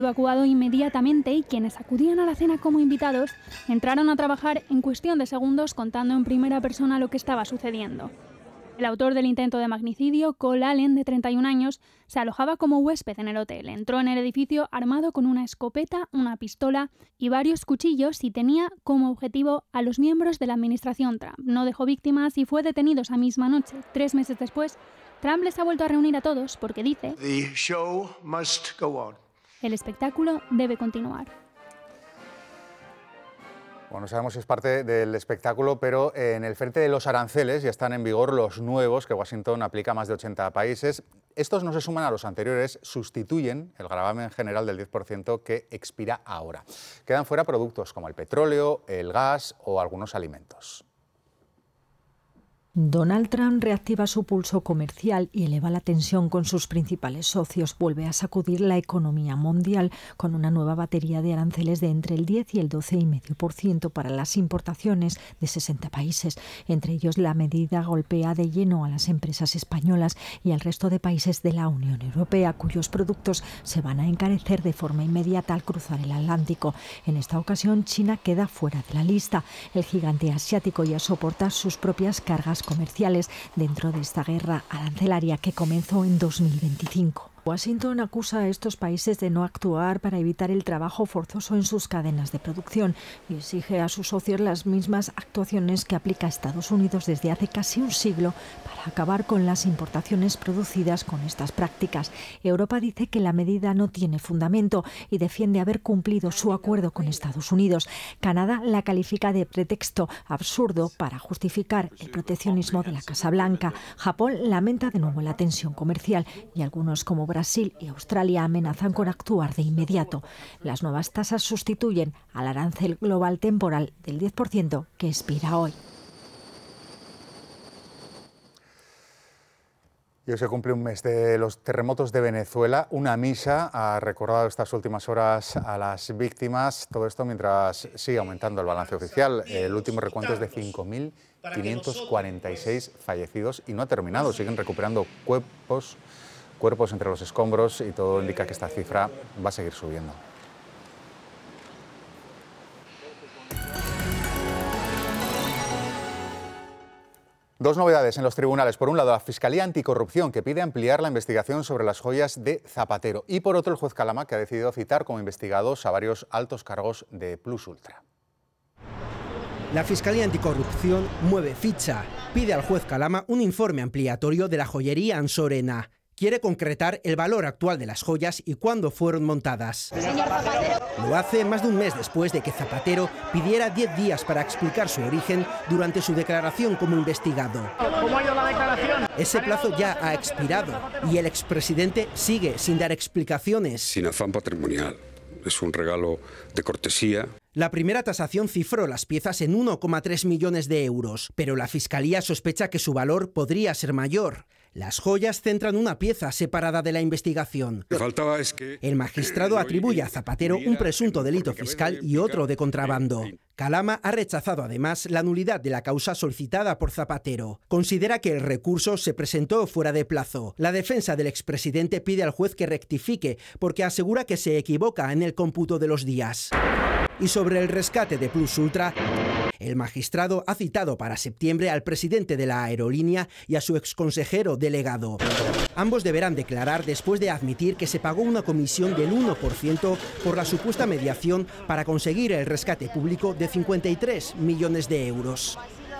Evacuado inmediatamente y quienes acudían a la cena como invitados entraron a trabajar en cuestión de segundos contando en primera persona lo que estaba sucediendo. El autor del intento de magnicidio, Cole Allen, de 31 años, se alojaba como huésped en el hotel. Entró en el edificio armado con una escopeta, una pistola y varios cuchillos y tenía como objetivo a los miembros de la administración Trump. No dejó víctimas y fue detenido esa misma noche. 3 meses después, Trump les ha vuelto a reunir a todos porque dice: "The show must go on". El espectáculo debe continuar. Bueno, sabemos si es parte del espectáculo, pero en el frente de los aranceles ya están en vigor los nuevos que Washington aplica a más de 80 países. Estos no se suman a los anteriores, sustituyen el gravamen general del 10% que expira ahora. Quedan fuera productos como el petróleo, el gas o algunos alimentos. Donald Trump reactiva su pulso comercial y eleva la tensión con sus principales socios. Vuelve a sacudir la economía mundial con una nueva batería de aranceles de entre el 10 y el 12,5% para las importaciones de 60 países. Entre ellos, la medida golpea de lleno a las empresas españolas y al resto de países de la Unión Europea, cuyos productos se van a encarecer de forma inmediata al cruzar el Atlántico. En esta ocasión, China queda fuera de la lista. El gigante asiático ya soporta sus propias cargas comerciales dentro de esta guerra arancelaria que comenzó en 2025. Washington acusa a estos países de no actuar para evitar el trabajo forzoso en sus cadenas de producción y exige a sus socios las mismas actuaciones que aplica Estados Unidos desde hace casi un siglo para acabar con las importaciones producidas con estas prácticas. Europa dice que la medida no tiene fundamento y defiende haber cumplido su acuerdo con Estados Unidos. Canadá la califica de pretexto absurdo para justificar el proteccionismo de la Casa Blanca. Japón lamenta de nuevo la tensión comercial y algunos como Brasil y Australia amenazan con actuar de inmediato. Las nuevas tasas sustituyen al arancel global temporal del 10% que expira hoy. Y hoy se cumple un mes de los terremotos de Venezuela. Una misa ha recordado estas últimas horas a las víctimas. Todo esto mientras sigue aumentando el balance oficial. El último recuento es de 5.546 fallecidos y no ha terminado. Siguen recuperando cuerpos entre los escombros y todo indica que esta cifra va a seguir subiendo. Dos novedades en los tribunales. Por un lado, la Fiscalía Anticorrupción, que pide ampliar la investigación sobre las joyas de Zapatero. Y por otro, el juez Calama, que ha decidido citar como investigados a varios altos cargos de Plus Ultra. La Fiscalía Anticorrupción mueve ficha. Pide al juez Calama un informe ampliatorio de la joyería Ansorena. Quiere concretar el valor actual de las joyas y cuándo fueron montadas. Lo hace más de un mes después de que Zapatero pidiera 10 días para explicar su origen durante su declaración como investigado. ¿Cómo ha ido la declaración? Ese plazo ya ha expirado y el expresidente sigue sin dar explicaciones. Sin afán patrimonial. Es un regalo de cortesía. La primera tasación cifró las piezas en 1,3 millones de euros, pero la Fiscalía sospecha que su valor podría ser mayor. Las joyas centran una pieza separada de la investigación. Lo que faltaba es que el magistrado atribuye a Zapatero un presunto delito fiscal y otro de contrabando. Calama ha rechazado además la nulidad de la causa solicitada por Zapatero. Considera que el recurso se presentó fuera de plazo. La defensa del expresidente pide al juez que rectifique porque asegura que se equivoca en el cómputo de los días. Y sobre el rescate de Plus Ultra, el magistrado ha citado para septiembre al presidente de la aerolínea y a su exconsejero delegado. Ambos deberán declarar después de admitir que se pagó una comisión del 1% por la supuesta mediación para conseguir el rescate público de 53 millones de euros.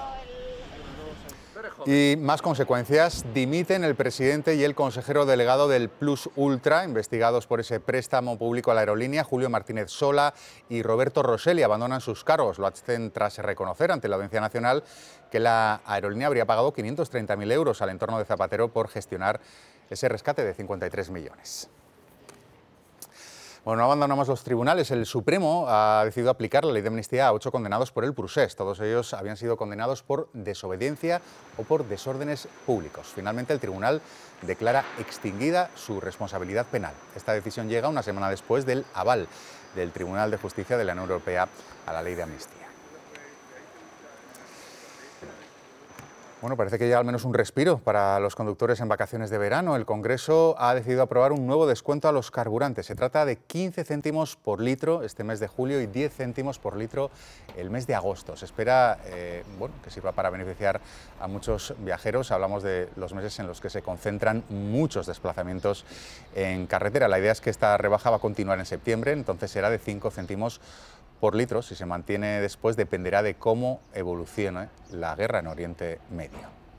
Y más consecuencias. Dimiten el presidente y el consejero delegado del Plus Ultra, investigados por ese préstamo público a la aerolínea. Julio Martínez Sola y Roberto Rosselli abandonan sus cargos. Lo hacen tras reconocer ante la Audiencia Nacional que la aerolínea habría pagado 530.000 euros al entorno de Zapatero por gestionar ese rescate de 53 millones. Bueno, no abandonamos los tribunales. El Supremo ha decidido aplicar la ley de amnistía a 8 condenados por el procés. Todos ellos habían sido condenados por desobediencia o por desórdenes públicos. Finalmente, el tribunal declara extinguida su responsabilidad penal. Esta decisión llega una semana después del aval del Tribunal de Justicia de la Unión Europea a la ley de amnistía. Bueno, parece que llega al menos un respiro para los conductores en vacaciones de verano. El Congreso ha decidido aprobar un nuevo descuento a los carburantes. Se trata de 15 céntimos por litro este mes de julio y 10 céntimos por litro el mes de agosto. Se espera que sirva para beneficiar a muchos viajeros. Hablamos de los meses en los que se concentran muchos desplazamientos en carretera. La idea es que esta rebaja va a continuar en septiembre, entonces será de 5 céntimos por litro. Si se mantiene después, dependerá de cómo evolucione la guerra en Oriente Medio.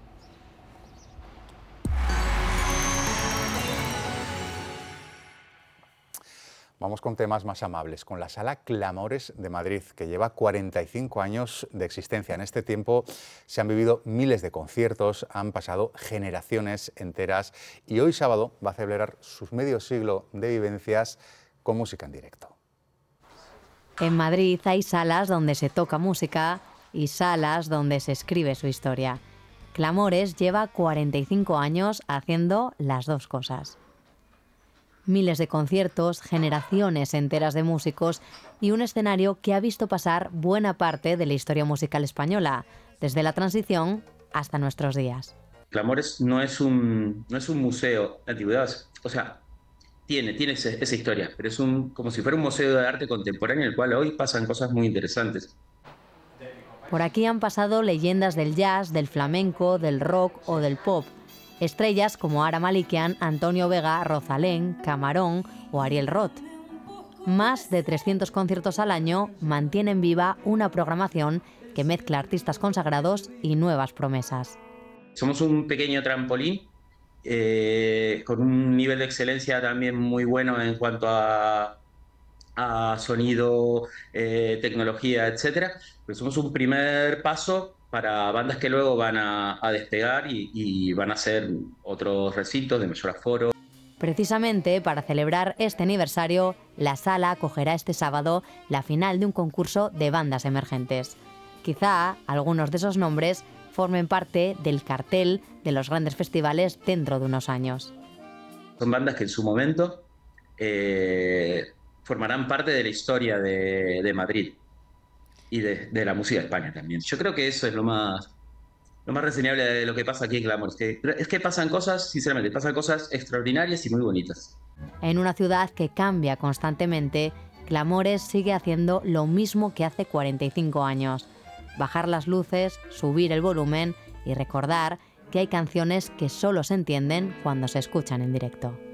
Vamos con temas más amables, con la Sala Clamores de Madrid, que lleva 45 años de existencia. En este tiempo se han vivido miles de conciertos, han pasado generaciones enteras y hoy sábado va a celebrar sus medio siglo de vivencias con música en directo. En Madrid hay salas donde se toca música y salas donde se escribe su historia. Clamores lleva 45 años haciendo las dos cosas. Miles de conciertos, generaciones enteras de músicos y un escenario que ha visto pasar buena parte de la historia musical española, desde la transición hasta nuestros días. Clamores no es un museo de antigüedades, o sea, tiene esa historia, pero es como si fuera un museo de arte contemporáneo en el cual hoy pasan cosas muy interesantes. Por aquí han pasado leyendas del jazz, del flamenco, del rock o del pop. Estrellas como Ara Malikian, Antonio Vega, Rosalén, Camarón o Ariel Roth. Más de 300 conciertos al año mantienen viva una programación que mezcla artistas consagrados y nuevas promesas. Somos un pequeño trampolín con un nivel de excelencia también muy bueno en cuanto a sonido, tecnología, etcétera. Pero somos un primer paso para bandas que luego van a despegar y van a hacer otros recintos de mayor aforo. Precisamente para celebrar este aniversario, la sala acogerá este sábado la final de un concurso de bandas emergentes. Quizá algunos de esos nombres formen parte del cartel de los grandes festivales dentro de unos años. Son bandas que en su momento formarán parte de la historia de Madrid y de la música de España también. Yo creo que eso es lo más reseñable de lo que pasa aquí en Clamores. Es que pasan cosas, sinceramente, pasan cosas extraordinarias y muy bonitas. En una ciudad que cambia constantemente, Clamores sigue haciendo lo mismo que hace 45 años. Bajar las luces, subir el volumen y recordar que hay canciones que solo se entienden cuando se escuchan en directo.